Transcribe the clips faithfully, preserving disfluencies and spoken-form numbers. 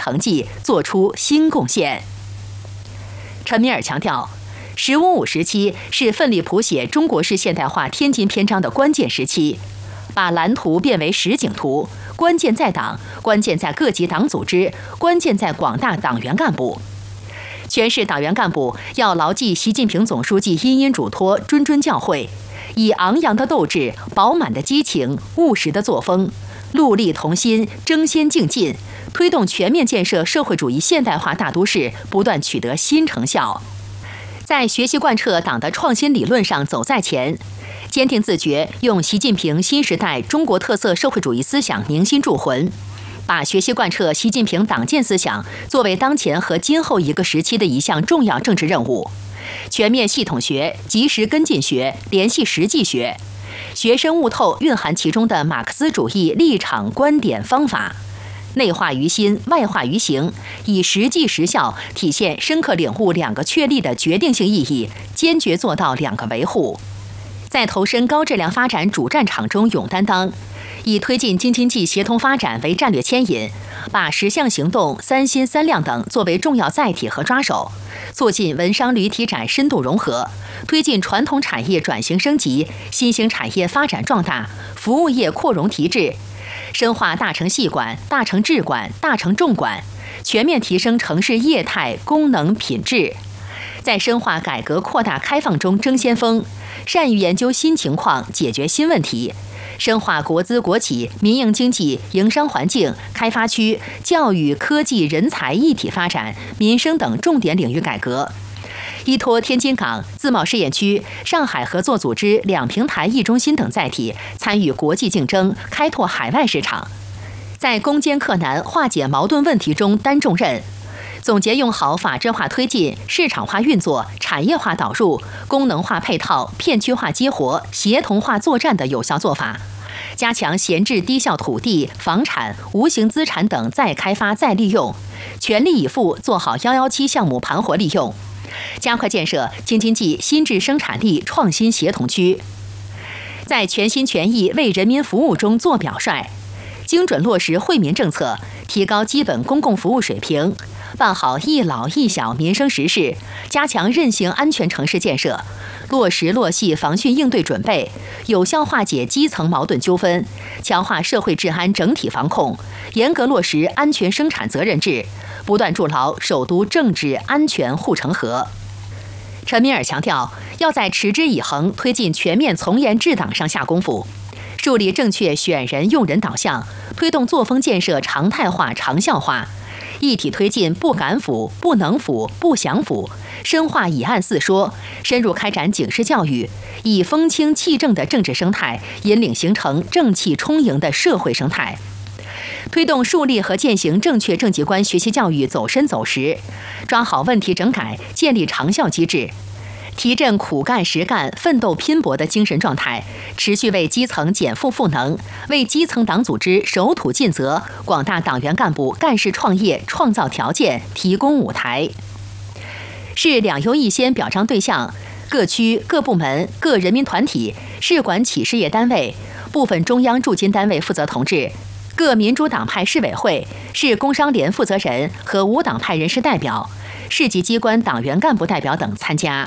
成绩，做出新贡献。陈敏尔强调，十五五时期是奋力谱写中国式现代化天津篇章的关键时期，把蓝图变为实景图，关键在党，关键在各级党组织，关键在广大党员干部。全市党员干部要牢记习近平总书记殷殷嘱托、谆谆教诲，以昂扬的斗志、饱满的激情、务实的作风，戮力同心，争先竞进，推动全面建设社会主义现代化大都市不断取得新成效。在学习贯彻党的创新理论上走在前，坚定自觉用习近平新时代中国特色社会主义思想铭心铸魂，把学习贯彻习近平党建思想作为当前和今后一个时期的一项重要政治任务，全面系统学、及时跟进学、联系实际学，学深悟透蕴含其中的马克思主义立场、观点、方法，内化于心，外化于行，以实际实效体现深刻领悟两个确立的决定性意义，坚决做到两个维护，在投身高质量发展主战场中勇担当，以推进京津冀协同发展为战略牵引，把十项行动、三新三量等作为重要载体和抓手，促进文商旅体展深度融合，推进传统产业转型升级、新兴产业发展壮大、服务业扩容提质，深化大城细管、大城治管、大城重管，全面提升城市业态、功能、品质。在深化改革扩大开放中争先锋，善于研究新情况、解决新问题，深化国资国企、民营经济、营商环境、开发区、教育、科技、人才一体发展、民生等重点领域改革。依托天津港、自贸试验区、上海合作组织两平台一中心等载体，参与国际竞争，开拓海外市场，在攻坚克难、化解矛盾问题中担重任。总结用好法治化推进、市场化运作、产业化导入、功能化配套、片区化激活、协同化作战的有效做法，加强闲置低效土地、房产、无形资产等再开发再利用，全力以赴做好一一七项目盘活利用，加快建设京津冀新质生产力创新协同区，在全心全意为人民服务中做表率，精准落实惠民政策，提高基本公共服务水平，办好一老一小民生实事，加强韧性安全城市建设，落实落细防汛应对准备，有效化解基层矛盾纠纷，强化社会治安整体防控，严格落实安全生产责任制，不断筑牢首都政治安全护城河。陈敏尔强调，要在持之以恒推进全面从严治党上下功夫，树立正确选人用人导向，推动作风建设常态化、长效化，一体推进不敢腐、不能腐、不想腐，深化以案四说，深入开展警示教育，以风清气正的政治生态引领形成正气充盈的社会生态，推动树立和践行正确政绩观学习教育走深走实，抓好问题整改，建立长效机制，提振苦干实干、奋斗拼搏的精神状态，持续为基层减负赋能，为基层党组织守土尽责、广大党员干部干事创业创造条件、提供舞台。市两优一先表彰对象：各区、各部门、各人民团体、市管企事业单位、部分中央驻京单位负责同志、各民主党派市委会、市工商联负责人和无党派人士代表、市级机关党员干部代表等参加。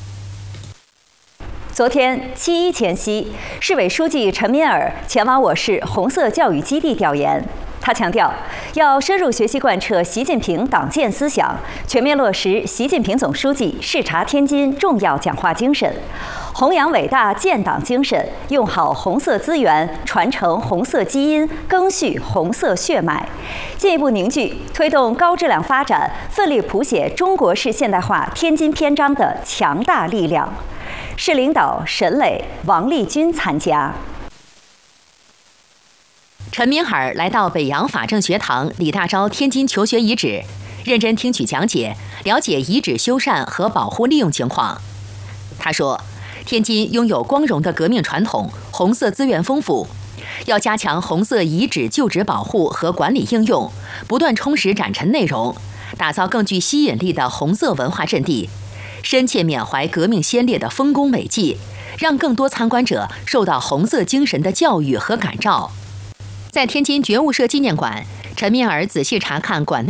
昨天七一前夕，市委书记陈敏尔前往我市红色教育基地调研。他强调，要深入学习贯彻习近平党建思想，全面落实习近平总书记视察天津重要讲话精神，弘扬伟大建党精神，用好红色资源，传承红色基因，赓续红色血脉，进一步凝聚推动高质量发展、奋力谱写中国式现代化天津篇章的强大力量。市领导沈磊、王立军参加。 陈敏尔来到北洋法政学堂李大钊天津求学遗址，认真听取讲解，了解遗址修缮和保护利用情况。他说，天津拥有光荣的革命传统，红色资源丰富，要加强红色遗址旧址保护和管理应用，不断充实展陈内容，打造更具吸引力的红色文化阵地，深切缅怀革命先烈的丰功伟绩，让更多参观者受到红色精神的教育和感召。在天津觉悟社纪念馆，陈敏尔仔细查看馆内